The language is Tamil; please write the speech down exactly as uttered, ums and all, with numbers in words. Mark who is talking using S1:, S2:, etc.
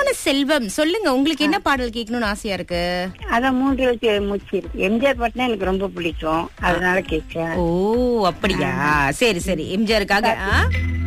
S1: செல்வம், சொல்லுங்க, உங்களுக்கு என்ன பாடல் கேட்கணும்னு ஆசையா இருக்கு?
S2: அதான் மூன்று எழுத்து மூச்சு இருக்கு. எம்ஜிஆர் பாட்டுனா எனக்கு ரொம்ப பிடிக்கும், அதனால கேட்கிறேன்.
S1: ஓ அப்படியா, சரி சரி, எம்ஜிஆருக்காக.